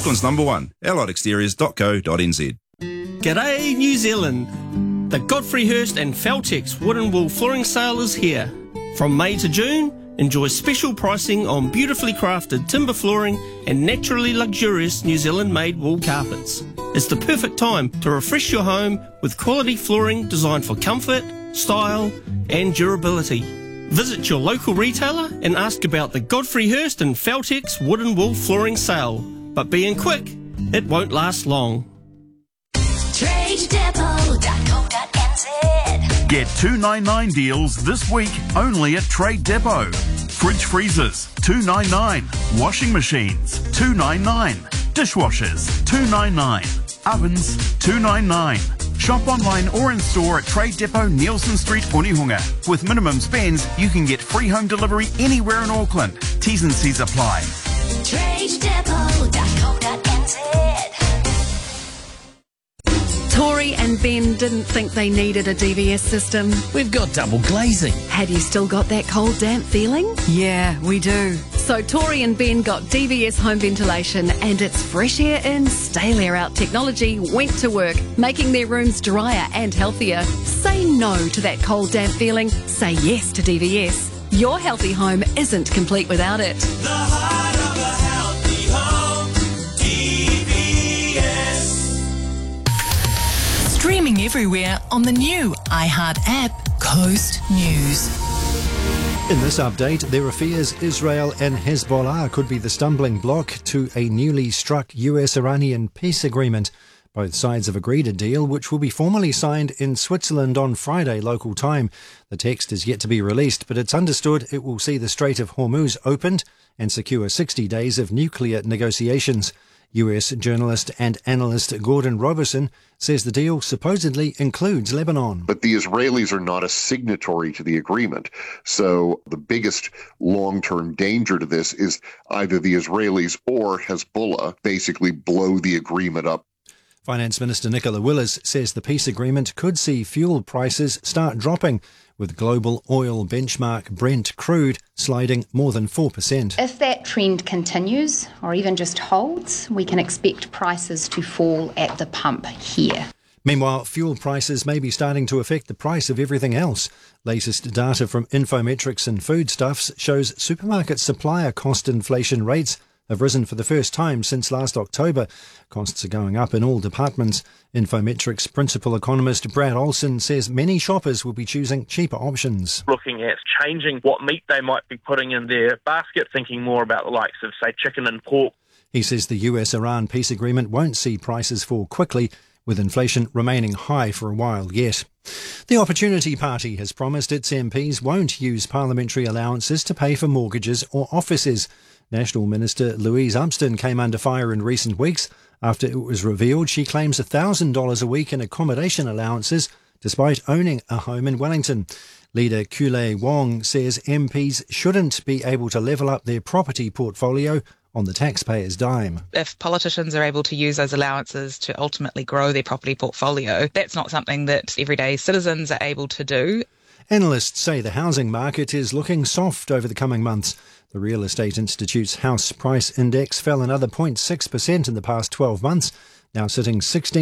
Auckland's #1, alliedexteriors.co.nz. G'day New Zealand! The Godfrey Hirst and Feltex Wood and Wool Flooring Sale is here. From May to June, enjoy special pricing on beautifully crafted timber flooring and naturally luxurious New Zealand-made wool carpets. It's the perfect time to refresh your home with quality flooring designed for comfort, style and durability. Visit your local retailer and ask about the Godfrey Hirst and Feltex Wood and Wool Flooring Sale. But being quick, it won't last long. TradeDepot.co.nz. Get $2.99 deals this week only at Trade Depot. Fridge freezers, $2.99. Washing machines, $2.99. Dishwashers, $2.99. Ovens, $2.99. Shop online or in store at Trade Depot, Nielsen Street, Onehunga. With minimum spends, you can get free home delivery anywhere in Auckland. T's and C's apply. TradeDepot.co.nz. Tori and Ben didn't think they needed a DVS system. We've got double glazing. Have you still got that cold, damp feeling? Yeah, we do. So Tori and Ben got DVS home ventilation, and its fresh air in, stale air out technology went to work, making their rooms drier and healthier. Say no to that cold, damp feeling. Say yes to DVS. Your healthy home isn't complete without it. The heart of a healthy home, DVS. Streaming everywhere on the new iHeart app, Coast News. In this update, there are fears Israel and Hezbollah could be the stumbling block to a newly struck US-Iranian peace agreement. Both sides have agreed a deal which will be formally signed in Switzerland on Friday local time. The text is yet to be released, but it's understood it will see the Strait of Hormuz opened and secure 60 days of nuclear negotiations. US journalist and analyst Gordon Roberson says the deal supposedly includes Lebanon. But the Israelis are not a signatory to the agreement. So the biggest long-term danger to this is either the Israelis or Hezbollah basically blow the agreement up. Finance Minister Nicola Willis says the peace agreement could see fuel prices start dropping, with global oil benchmark Brent crude sliding more than 4%. If that trend continues or even just holds, we can expect prices to fall at the pump here. Meanwhile, fuel prices may be starting to affect the price of everything else. Latest data from Infometrics and Foodstuffs shows supermarket supplier cost inflation rates have risen for the first time since last October. Costs are going up in all departments. Infometrics principal economist Brad Olsen says many shoppers will be choosing cheaper options. Looking at changing what meat they might be putting in their basket, thinking more about the likes of, say, chicken and pork. He says the US-Iran peace agreement won't see prices fall quickly, with inflation remaining high for a while yet. The Opportunity Party has promised its MPs won't use parliamentary allowances to pay for mortgages or offices. National Minister Louise Upston came under fire in recent weeks after it was revealed she claims $1,000 a week in accommodation allowances despite owning a home in Wellington. Leader Kule Wong says MPs shouldn't be able to level up their property portfolio on the taxpayer's dime. If politicians are able to use those allowances to ultimately grow their property portfolio, that's not something that everyday citizens are able to do. Analysts say the housing market is looking soft over the coming months. The Real Estate Institute's House Price Index fell another 0.6% in the past 12 months, now sitting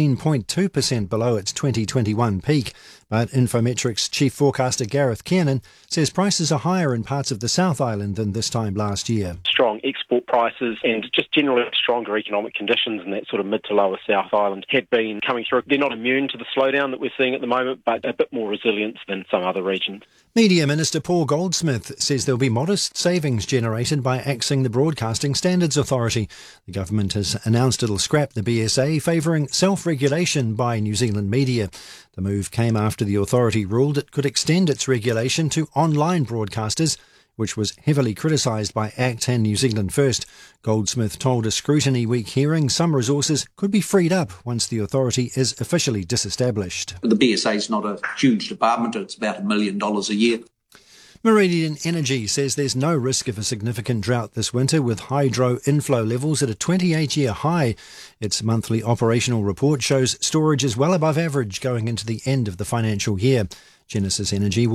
16.2% below its 2021 peak. But Infometrics chief forecaster Gareth Kiernan says prices are higher in parts of the South Island than this time last year. Strong export prices and just generally stronger economic conditions in that sort of mid to lower South Island had been coming through. They're not immune to the slowdown that we're seeing at the moment, but a bit more resilient than some other regions. Media Minister Paul Goldsmith says there'll be modest savings generated by axing the Broadcasting Standards Authority. The government has announced it'll scrap the BSA, favouring self-regulation by New Zealand media. The move came after the authority ruled it could extend its regulation to online broadcasters, which was heavily criticised by ACT and New Zealand First. Goldsmith told a Scrutiny Week hearing some resources could be freed up once the authority is officially disestablished. The BSA is not a huge department, it's about $1 million a year. Meridian Energy says there's no risk of a significant drought this winter, with hydro inflow levels at a 28-year high. Its monthly operational report shows storage is well above average going into the end of the financial year. Genesis Energy will